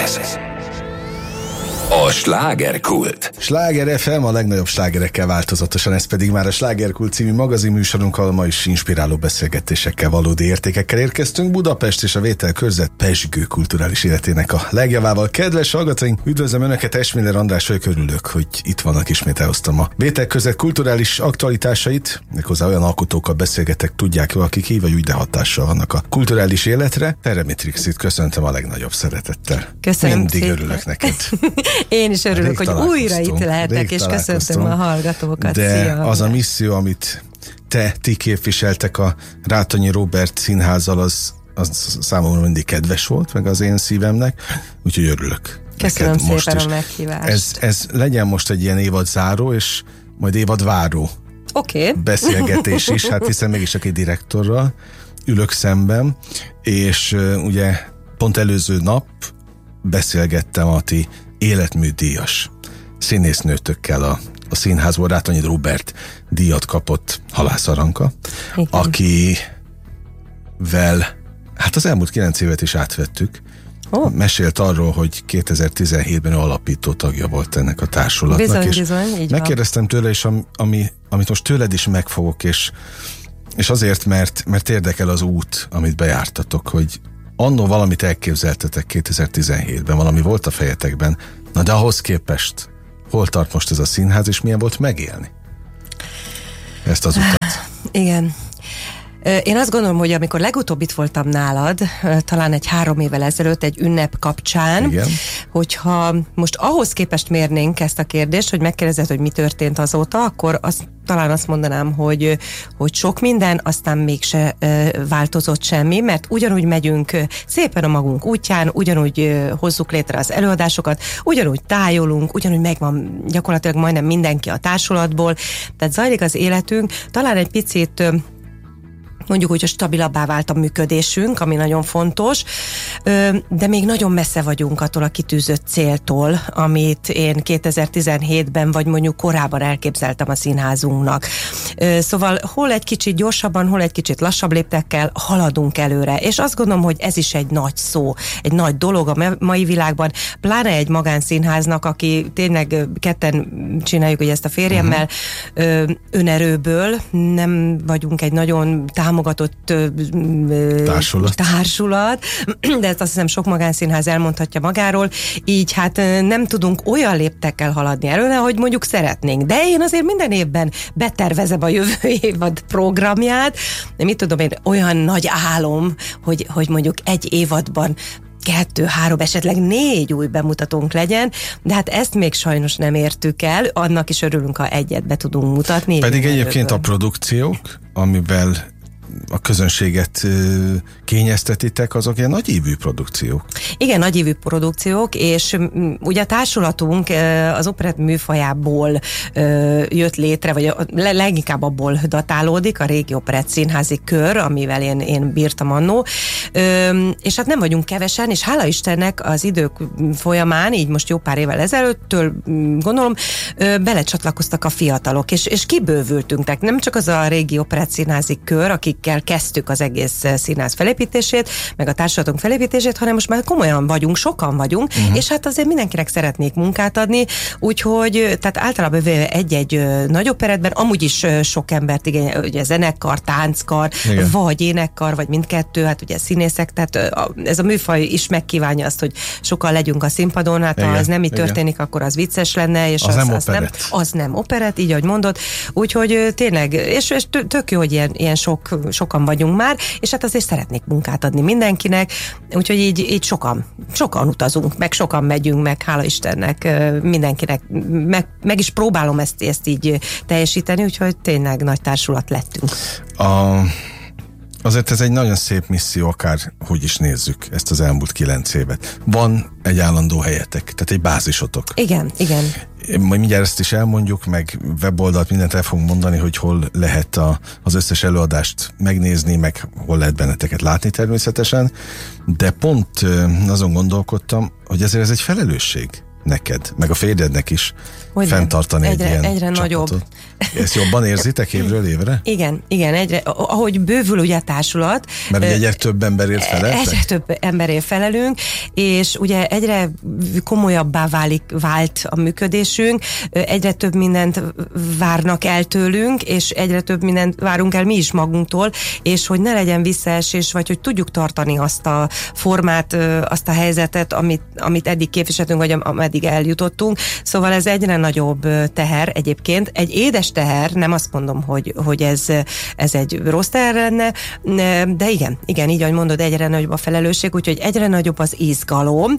Ez a Slágerkult. Sláger FM, a legnagyobb slágerekkel változatosan, ez pedig már a Slágerkult című magazinműsorunk, ahol ma is inspiráló beszélgetésekkel, valódi értékekkel érkeztünk Budapest és a vételkörzet pezsgő kulturális életének a legjavával. Kedves hallgatóink, üdvözlöm Önöket, Esmiller András vagyok, örülök, hogy itt vannak, ismét elhoztam a vételkörzet kulturális aktualitásait, méghozzá olyan alkotókkal beszélgetek, tudják jól, akik így vagy úgy, de hatással vannak a kulturális életre. Teremitrixit köszöntöm a legnagyobb szeretettel. Köszönöm Mindig szépen. Örülök neked. Én is örülök, hogy újra itt lehetek, és köszöntöm a hallgatókat. De Szia. az a misszió, amit ti képviseltek a Rátonyi Róbert Színházzal, az számomra mindig kedves volt, meg az én szívemnek, úgyhogy örülök. Köszönöm szépen a meghívást. Ez legyen most egy ilyen évadzáró, és majd évadváró beszélgetés is, hát hiszen mégis csak egy direktorral ülök szemben, és ugye pont előző nap beszélgettem a ti életműdíjas színésznőtökkel a színházból. Rátonyi Róbert díjat kapott Halász Aranka, akivel hát az elmúlt 9 évet is átvettük. Mesélt arról, hogy 2017-ben alapító tagja volt ennek a társulatnak. Bizony, így megkérdeztem tőle, és amit most tőled is megfogok, és azért, mert érdekel az út, amit bejártatok, hogy annó valamit elképzeltetek 2017-ben, valami volt a fejetekben, na de ahhoz képest hol tart most ez a színház, és milyen volt megélni ezt az utat? Igen. Én azt gondolom, hogy amikor legutóbb itt voltam nálad, talán egy 3 évvel ezelőtt egy ünnep kapcsán, igen, hogyha most ahhoz képest mérnénk ezt a kérdést, hogy megkérdezed, hogy mi történt azóta, akkor talán azt mondanám, hogy sok minden, aztán mégse változott semmi, mert ugyanúgy megyünk szépen a magunk útján, ugyanúgy hozzuk létre az előadásokat, ugyanúgy tájolunk, ugyanúgy megvan gyakorlatilag majdnem mindenki a társulatból, tehát zajlik az életünk, talán egy picit mondjuk úgy, hogy stabilabbá vált a működésünk, ami nagyon fontos, de még nagyon messze vagyunk attól a kitűzött céltól, amit én 2017-ben, vagy mondjuk korábban elképzeltem a színházunknak. Szóval hol egy kicsit gyorsabban, hol egy kicsit lassabb léptekkel haladunk előre, és azt gondolom, hogy ez is egy nagy szó, egy nagy dolog a mai világban, pláne egy magánszínháznak, aki tényleg ketten csináljuk ugye ezt a férjemmel, önerőből, nem vagyunk egy nagyon támogatott társulat, de ezt azt hiszem sok magánszínház elmondhatja magáról, így hát nem tudunk olyan léptekkel haladni előre, hogy mondjuk szeretnénk. De én azért minden évben betervezem a jövő évad programját, de mit tudom én, olyan nagy álom, hogy mondjuk egy évadban 2, 3, esetleg 4 új bemutatónk legyen, de hát ezt még sajnos nem értük el, annak is örülünk, ha egyet be tudunk mutatni. Pedig egyébként a produkciók, amivel a közönséget kényeztetitek, azok ilyen nagyívű produkciók. Igen, nagyívű produkciók, és ugye a társulatunk az operett műfajából jött létre, vagy leginkább abból datálódik, a régi operett színházi kör, amivel én bírtam annó, és hát nem vagyunk kevesen, és hála Istennek az idők folyamán, így most jó pár évvel ezelőttől gondolom, belecsatlakoztak a fiatalok, és kibővültünk, tehát nem csak az a régi operett színházi kör, akikkel kezdtük az egész színház felépítését, meg a társulatunk felépítését, hanem most már komolyan vagyunk, sokan vagyunk, és hát azért mindenkinek szeretnék munkát adni, úgyhogy tehát általában egy-egy nagy operettben amúgy is sok embert igényel, ugye zenekar, tánckar, igen, vagy énekkar, vagy mindkettő, hát ugye színészek, tehát ez a műfaj is megkívánja azt, hogy sokan legyünk a színpadon, hát ha ez nem így történik, akkor az vicces lenne, és az nem operett, így ahogy mondod, úgyhogy tényleg, és tök jó, hogy ilyen sokan vagyunk már, és hát azért szeretnék munkát adni mindenkinek, úgyhogy így sokan utazunk, meg sokan megyünk, meg hála Istennek mindenkinek, meg is próbálom ezt így teljesíteni, úgyhogy tényleg nagy társulat lettünk. Azért ez egy nagyon szép misszió, akár hogy is nézzük ezt az elmúlt 9 évet. Van egy állandó helyetek, tehát egy bázisotok. Igen. Majd mindjárt ezt is elmondjuk, meg weboldalt, mindent el fogunk mondani, hogy hol lehet az összes előadást megnézni, meg hol lehet benneteket látni természetesen, de pont azon gondolkodtam, hogy ezért ez egy felelősség. neked, meg a férjednek is hogy fenntartani egy ilyen egyre nagyobb. Ezt jobban érzitek évről évre? Igen, egyre, ahogy bővül ugye a társulat. Mert ugye egyre több emberért feleltek? Egyre több emberért felelünk, és ugye egyre komolyabbá vált a működésünk, egyre több mindent várnak el tőlünk, és egyre több mindent várunk el mi is magunktól, és hogy ne legyen visszaesés, vagy hogy tudjuk tartani azt a formát, azt a helyzetet, amit eddig képviseltünk, vagy ameddig eljutottunk. Szóval ez egyre nagyobb teher egyébként. Egy édes teher, nem azt mondom, hogy ez egy rossz teher lenne, de igen, így, ahogy mondod, egyre nagyobb a felelősség, úgyhogy egyre nagyobb az izgalom.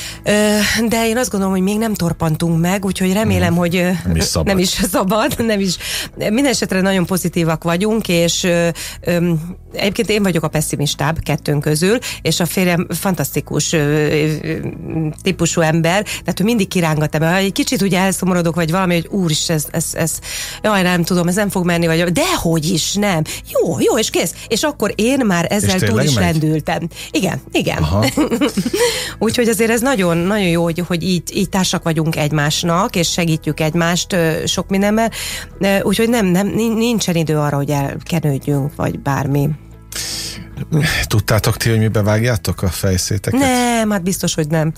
De én azt gondolom, hogy még nem torpantunk meg, úgyhogy remélem, hogy nem is szabad, minden esetre nagyon pozitívak vagyunk, és egyébként én vagyok a pessimistább kettőnk közül, és a férjem fantasztikus típusú ember, tehát ő mindig kirángat ebbe. Ha egy kicsit ugye elszomorodok, vagy valami, hogy úristen, ez jaj, nem tudom, ez nem fog menni, vagy dehogy is, nem. Jó, és kész. És akkor én már ezzel túl is lendültem. Igen. Úgyhogy azért ez nagyon, nagyon jó, hogy így társak vagyunk egymásnak, és segítjük egymást sok mindenben. Úgyhogy nincsen idő arra, hogy elkenődjünk, vagy bármi. Tudtátok ti, hogy mibe vágjátok a fejszéteket? Nem, hát biztos, hogy nem.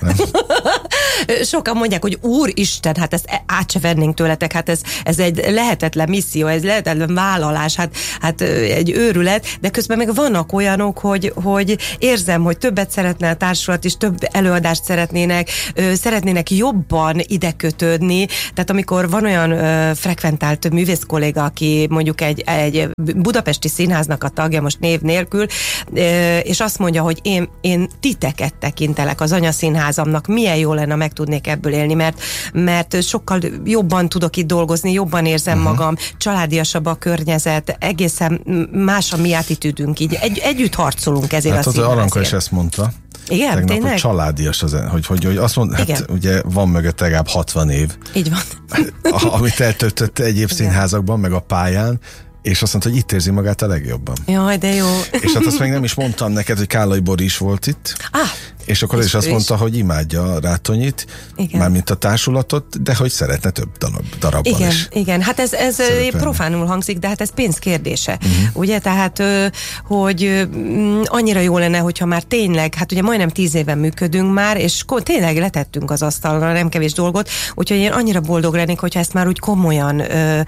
Sokan mondják, hogy Úristen, hát ezt át se vennénk tőletek, hát ez egy lehetetlen misszió, ez lehetetlen vállalás, hát egy őrület, de közben meg vannak olyanok, hogy érzem, hogy többet szeretne a társulat is, több előadást szeretnének jobban ide kötődni, tehát amikor van olyan frekventált művész kolléga, aki mondjuk egy budapesti színháznak a tagja, most név nélkül, és azt mondja, hogy én titeket tekintelek az anyaszínházamnak, milyen jó lenne, meg tudnék ebből élni, mert sokkal jobban tudok itt dolgozni, jobban érzem magam, családiasabb a környezet, egészen más a mi attitűdünk, így együtt harcolunk ezért a színházért. Aranka is ezt mondta. Igen, tegnap, tényleg? Hogy családias, hogy azt mondta, hát ugye van mögött legalább 60 év. Így van. Amit eltöltött egyéb színházakban, meg a pályán, és azt mondta, hogy itt érzi magát a legjobban. Jaj, de jó. És hát azt még nem is mondtam neked, hogy Kállai Bori is volt itt. És akkor is azt mondta, hogy imádja a Rátonyit, mármint a társulatot, de hogy szeretne több darabban is. Igen, hát ez profánul hangzik, de hát ez pénz kérdése. Ugye, tehát, hogy annyira jó lenne, hogyha már tényleg, hát ugye majdnem 10 éven működünk már, és tényleg letettünk az asztalra nem kevés dolgot, úgyhogy én annyira boldog lennék, hogyha ezt már úgy komolyan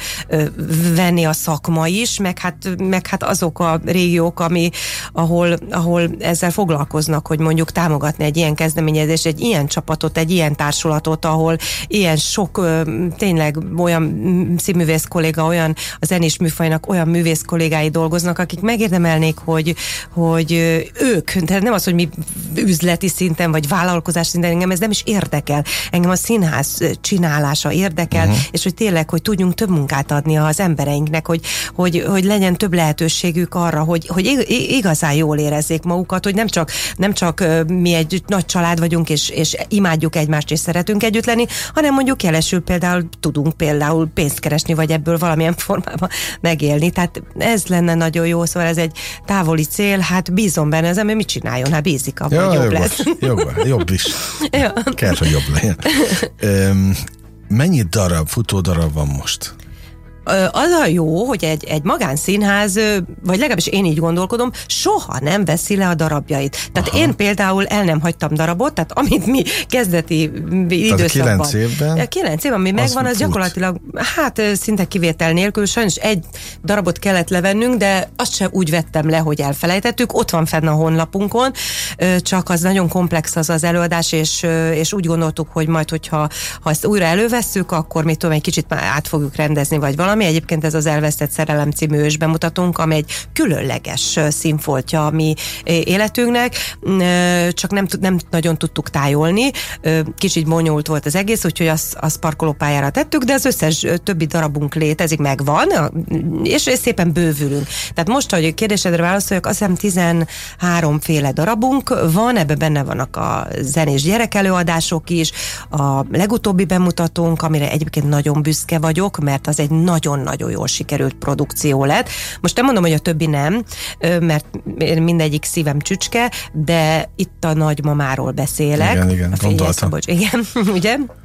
venni a szakma is, meg hát azok a régiók, ahol ezzel foglalkoznak, hogy mondjuk támogatni egy ilyen kezdeményezést, egy ilyen csapatot, egy ilyen társulatot, ahol ilyen sok tényleg olyan színművész kolléga, olyan a zenés műfajnak olyan művész kollégái dolgoznak, akik megérdemelnék, hogy ők, tehát nem az, hogy mi üzleti szinten, vagy vállalkozás szinten, engem ez nem is érdekel. Engem a színház csinálása érdekel, és hogy tényleg, hogy tudjunk több munkát adni az embereinknek, hogy legyen több lehetőségük arra, hogy igazán jól érezzék magukat, hogy nem csak mi egy nagy család vagyunk, és imádjuk egymást, és szeretünk együtt lenni, hanem mondjuk jelesül tudunk pénzt keresni, vagy ebből valamilyen formában megélni. Tehát ez lenne nagyon jó, szóval ez egy távoli cél, hát bízom benne, az ember mit csináljon? Hát bízik abban, hogy jobb lesz. Jobb is. Kell, hogy jobb legyen. Mennyi futódarab van most? Az a jó, hogy egy magánszínház, vagy legalábbis én így gondolkodom, soha nem veszi le a darabjait. Tehát én például el nem hagytam darabot, tehát amit mi kezdeti időszakban. 9 évben? 9 évben, ami megvan, az gyakorlatilag, hát szinte kivétel nélkül, sajnos egy darabot kellett levennünk, de azt sem úgy vettem le, hogy elfelejtettük, ott van fenn a honlapunkon, csak az nagyon komplex az előadás, és úgy gondoltuk, hogy majd, hogyha ezt újra elővesszük, akkor még tudom, egy kicsit már át fogjuk rendezni, vagy valami. Egyébként ez az Elvesztett szerelem című ősbemutatónk, ami egy különleges színfoltja a mi életünknek, csak nem nagyon tudtuk tájolni. Kicsit bonyolult volt az egész, úgyhogy azt parkolópályára tettük, de az összes többi darabunk létezik, megvan, és szépen bővülünk. Tehát most, hogy kérdésedre válaszoljak, azt hiszem 13 féle darabunk van, ebben benne vannak a zenés gyerekelőadások is, a legutóbbi bemutatónk, amire egyébként nagyon büszke vagyok, mert az egy nagyon-nagyon jól sikerült produkció lett. Most nem mondom, hogy a többi nem, mert mindegyik szívem csücske, de itt a nagymamáról beszélek. Igen, gondoltam. Igen, ugye?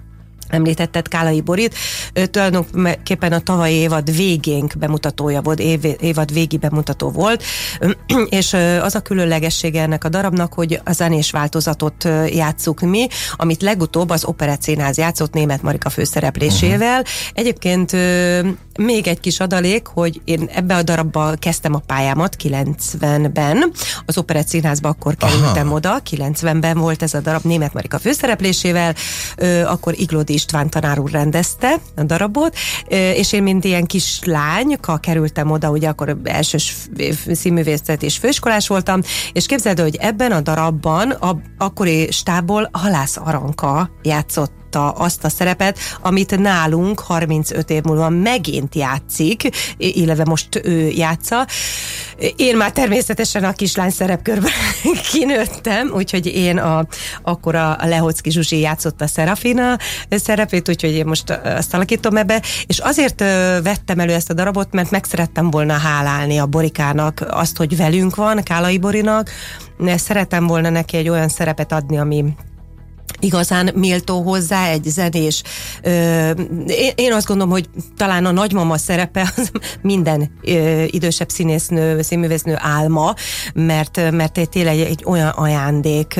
említetted Kálai Borit, tulajdonképpen a tavalyi évad végénk bemutatója volt, évad végi bemutató volt, és az a különlegessége ennek a darabnak, hogy a zenés változatot játsszuk mi, amit legutóbb az Operett Színház játszott Németh Marika főszereplésével. Egyébként még egy kis adalék, hogy én ebbe a darabba kezdtem a pályámat 90-ben, az Operett Színházba akkor kerültem oda, 90-ben volt ez a darab Németh Marika főszereplésével, akkor Iglódi István tanár úr rendezte a darabot, és én mint ilyen kislány kerültem oda, ugye akkor elsős színművészet és főiskolás voltam, és képzeld, hogy ebben a darabban akkori stábból Halász Aranka játszott azt a szerepet, amit nálunk 35 év múlva megint játszik, illetve most ő játsza. Én már természetesen a kislány szerepkörben kinőttem, úgyhogy én akkor a Lehocki Zsuzsi játszott a Szerafina szerepét, úgyhogy én most azt alakítom ebbe, és azért vettem elő ezt a darabot, mert meg szerettem volna hálálni a Borikának azt, hogy velünk van, Kálai Borinak, szerettem volna neki egy olyan szerepet adni, ami igazán méltó hozzá, egy zenés. Én azt gondolom, hogy talán a nagymama szerepe az minden idősebb színésznő, színművésznő álma, mert tényleg egy olyan ajándék.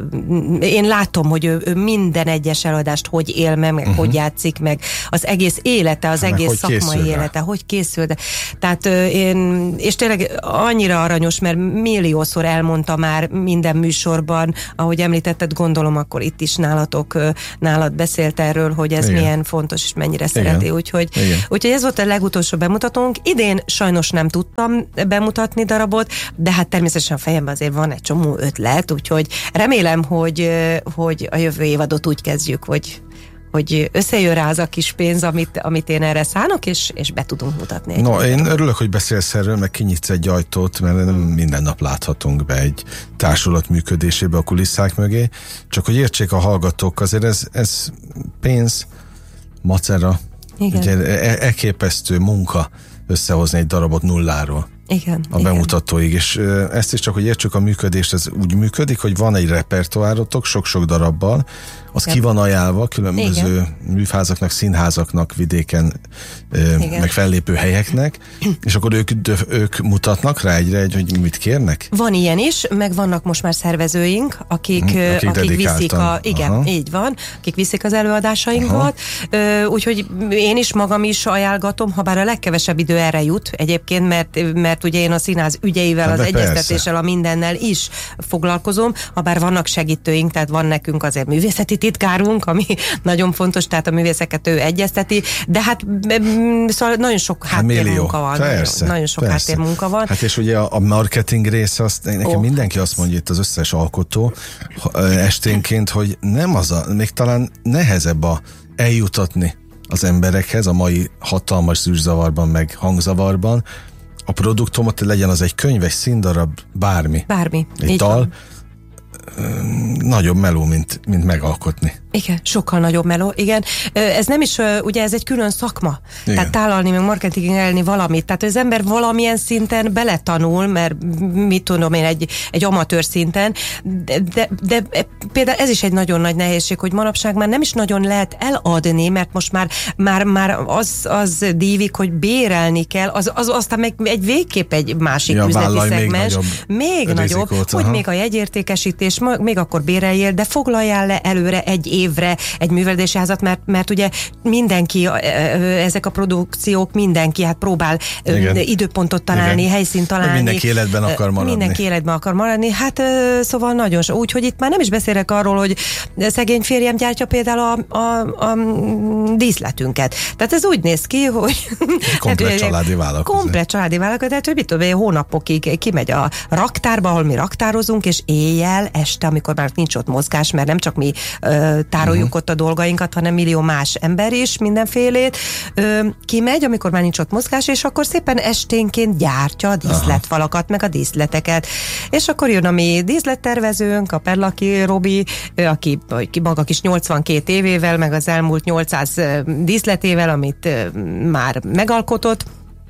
Én látom, hogy ő minden egyes előadást hogy él meg hogy játszik meg, az egész élete, az egész szakmai élete, hogy készül. Tehát és tényleg annyira aranyos, mert milliószor elmondta már minden műsorban, ahogy említetted, gondolom akkor itt is nálad beszélt erről, hogy ez milyen fontos, és mennyire szereti. Úgyhogy ez volt a legutolsó bemutatónk. Idén sajnos nem tudtam bemutatni darabot, de hát természetesen a fejemben azért van egy csomó ötlet, úgyhogy remélem, hogy a jövő évadot úgy kezdjük, hogy összejön rá az a kis pénz, amit én erre szánok, és be tudunk mutatni. Én örülök, hogy beszélsz erről, meg kinyitsz egy ajtót, mert nem minden nap láthatunk be egy társulat működésébe a kulisszák mögé. Csak hogy értsék a hallgatók, azért ez pénz, macera, elképesztő munka összehozni egy darabot nulláról. Igen, a bemutatóig, és ezt is csak, hogy értsük a működést, ez úgy működik, hogy van egy repertoárotok sok-sok darabbal, az ki van ajánlva különböző műfázaknak, színházaknak, vidéken, meg fellépő helyeknek, és akkor ők mutatnak rá hogy mit kérnek? Van ilyen is, meg vannak most már szervezőink, akik viszik így van, akik viszik az előadásainkat, úgyhogy én is magam is ajánlgatom, ha bár a legkevesebb idő erre jut egyébként, mert ugye én a színház ügyeivel, az egyeztetéssel, a mindennel is foglalkozom, ha bár vannak segítőink, tehát van nekünk azért művészeti titkárunk, ami nagyon fontos, tehát a művészeket ő egyezteti, de hát szóval nagyon sok háttérmunka van. Nagyon sok háttérmunka van. Hát és ugye a marketing része, nekem mindenki azt mondja, itt az összes alkotó esténként, hogy nem még talán nehezebb eljutatni az emberekhez a mai hatalmas zűrzavarban, meg hangzavarban, a produktumot, legyen az egy könyv, egy színdarab, bármi. Egy dal, nagyobb meló, mint megalkotni. Igen, sokkal nagyobb meló, igen. Ez nem is, ugye ez egy külön szakma. Igen. Tehát tálalni, meg marketingelni valamit. Tehát az ember valamilyen szinten beletanul, mert mit tudom én, egy amatőr szinten, de például ez is egy nagyon nagy nehézség, hogy manapság már nem is nagyon lehet eladni, mert most már az dívik, hogy bérelni kell, aztán meg végképp egy másik üzleti szegmens. Még nagyobb, hogy még a jegyértékesítés, még akkor béreljél, de foglaljál le előre egy évre egy művelési házat, mert ugye mindenki, ezek a produkciók, mindenki hát próbál időpontot találni, helyszínt találni. Mindenki életben akar maradni. Mindenki életben akar maradni, hát szóval nagyon sok. Úgyhogy itt már nem is beszélek arról, hogy szegény férjem gyártja például a díszletünket. Tehát ez úgy néz ki, hogy komplet családi vállalkozás. Komplet családi vállalkozás, tehát hogy mit tudom, hónapokig kimegy a raktárba, ahol mi raktározunk, és éjjel, este, amikor már nincs ott mozgás, mert nem csak mi tároljuk ott a dolgainkat, hanem millió más ember is, mindenfélét. Kimegy, amikor már nincs ott mozgás, és akkor szépen esténként gyártja a díszletfalakat, meg a díszleteket. És akkor jön a mi díszlettervezőnk, a Perlaki Robi, aki maga kis 82 évével, meg az elmúlt 800 díszletével, amit már megalkotott,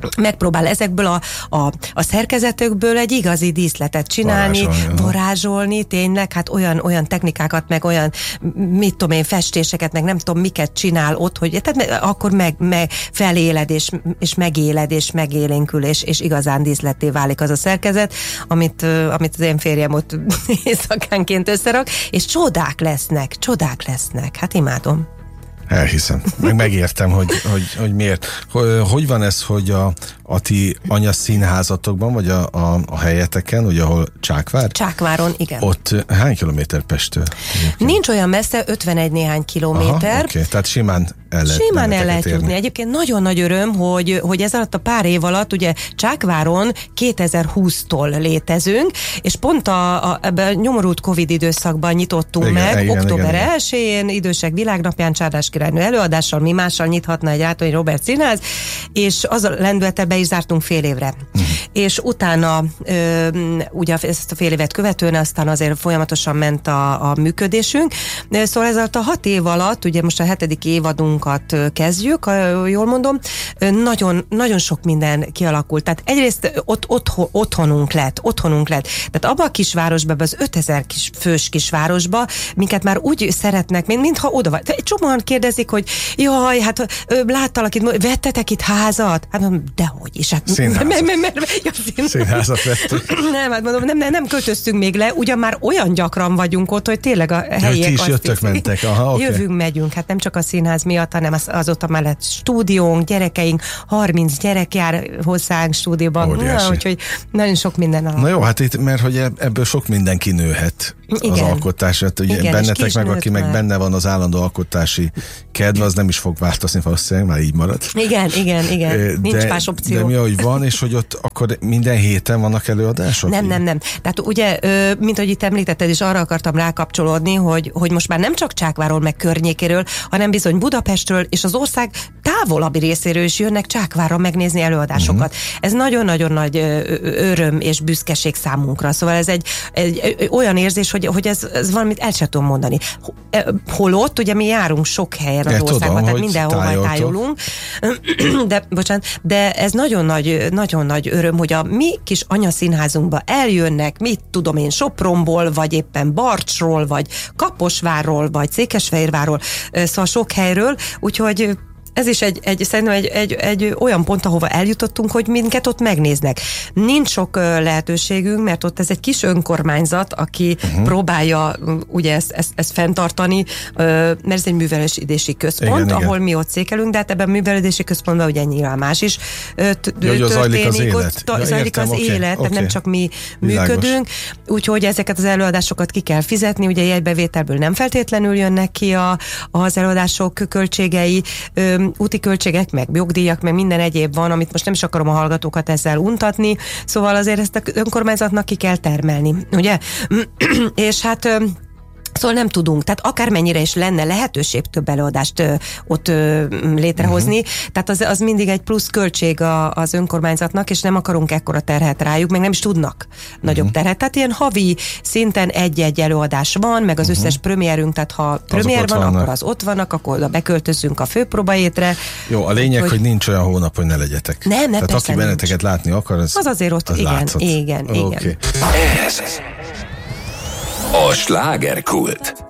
megpróbál ezekből a szerkezetekből egy igazi díszletet csinálni, varázsolni, tényleg, hát olyan technikákat, meg olyan, mit tudom én, festéseket, meg nem tudom miket csinál ott, hogy tehát akkor meg feléled, és megéled, és megélénkül, és igazán díszletté válik az a szerkezet, amit az én férjem ott éjszakánként összerak, és csodák lesznek, hát imádom. Elhiszem. Megértem, hogy miért. Hogy van ez, hogy a ti anyaszínházatokban, vagy a helyeteken, ugye ahol Csákvár? Csákváron, igen. Ott hány kilométer Pesttől? Nincs olyan messze, 51 néhány kilométer. Oké, tehát simán el lehet jutni. Egyébként nagyon nagy öröm, hogy ez alatt a pár év alatt, ugye Csákváron 2020-tól létezünk, és pont ebben a nyomorult Covid időszakban nyitottunk meg, október 1-én, Idősek Világnapján, Csárdás királynő előadással, mi mással nyithatna egy Rátonyi Robert Színház, és az a lendülettel be is zártunk fél évre. És utána, ugye ezt a fél évet követően, aztán azért folyamatosan ment a működésünk. Szóval ez alatt a 6 év alatt, ugye most a 7. évadunkat kezdjük, jól mondom, nagyon sok minden kialakult. Tehát egyrészt otthonunk lett. Tehát abban a kisvárosban, az 5000 fős kisvárosba, minket már úgy szeretnek, mintha oda vagy. Egy csomóan kérdezik, hogy jaj, hát láttalak itt, vettetek itt házat? Hát mondom, dehogy is. Hát, Színházat vettük. Nem, hát mondom, nem költöztünk még le, ugyan már olyan gyakran vagyunk ott, hogy tényleg a helyiek is jöttök, mentek. Aha, okay. Jövünk, megyünk, hát nem csak a színház miatt, hanem azóta mellett stúdiónk, gyerekeink, 30 gyerek jár hozzánk stúdióban, úgyhogy nagyon sok minden alatt. Na jó, hát itt, mert hogy ebből sok minden kinőhet az alkotás, hát ugye igen, bennetek meg, aki meg benne van az állandó alkotási kedv, az nem is fog változni, valószínűleg már így marad. Igen, nincs más opció. De mi, hogy van, és hogy ott akkor minden héten vannak előadások? Nem. Tehát ugye, mint ahogy itt említetted, és arra akartam rákapcsolódni, hogy most már nem csak Csákváról, meg környékéről, hanem bizony Budapestről és az ország távolabbi részéről is jönnek Csákvárra megnézni előadásokat. Ez nagyon-nagyon nagy öröm és büszkeség számunkra. Szóval ez egy olyan érzés, hogy ez valamit el sem tudom mondani. Holott, ugye mi járunk sok helyen az országban, tehát mindenhol tájolunk. De ez nagyon nagy öröm, hogy a mi kis anyaszínházunkba eljönnek, mit tudom én, Sopronból, vagy éppen Barcsról, vagy Kaposvárról, vagy Székesfehérvárról, szóval sok helyről, úgyhogy ez is szerintem egy olyan pont, ahova eljutottunk, hogy minket ott megnéznek. Nincs sok lehetőségünk, mert ott ez egy kis önkormányzat, aki próbálja ugye ezt fenntartani, mert ez egy művelődési központ, igen. Ahol mi ott székelünk, de hát ebben a művelődési központban ugye nyilván más is történik. Zajlik az élet. Zajlik az élet, tehát nem csak mi működünk, úgyhogy ezeket az előadásokat ki kell fizetni, ugye jegybevételből nem feltétlenül jönnek ki az előadások költségei, úti költségek, meg jogdíjak, meg minden egyéb van, amit most nem is akarom a hallgatókat ezzel untatni, szóval azért ezt az önkormányzatnak ki kell termelni, ugye? És hát szóval nem tudunk, tehát akármennyire is lenne lehetőség több előadást ott létrehozni, tehát az mindig egy plusz költség az önkormányzatnak, és nem akarunk ekkora terhet rájuk, meg nem is tudnak nagyobb terhet. Tehát ilyen havi szinten egy-egy előadás van, meg az összes premierünk, tehát ha premier van, akkor az ott vannak, akkor oda beköltözünk a főpróbaétre. Jó, a lényeg, hogy nincs olyan hónap, hogy ne legyetek. Nem, tehát aki benneteket látni akar, az azért ott, az igen. Ez a slágerkult.